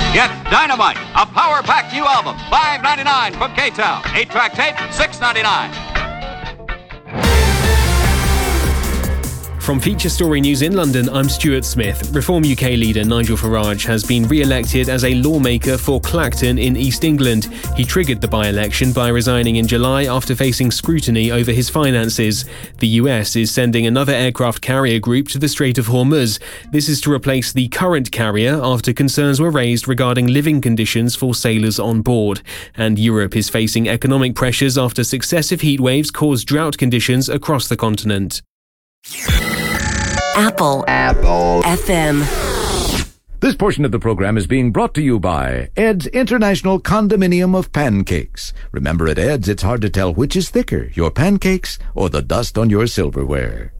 Get Dynamite, a power-packed new album, $5.99 from K-Town. 8-track tape, $6.99. From Feature Story News in London, I'm Stuart Smith. Reform UK leader Nigel Farage has been re-elected as a lawmaker for Clacton in East England. He triggered the by-election by resigning in July after facing scrutiny over his finances. The US is sending another aircraft carrier group to the Strait of Hormuz. This is to replace the current carrier after concerns were raised regarding living conditions for sailors on board. And Europe is facing economic pressures after successive heat waves caused drought conditions across the continent. Apple FM. This portion of the program is being brought to you by Ed's International Condominium of Pancakes. Remember, at Ed's, it's hard to tell which is thicker, your pancakes or the dust on your silverware.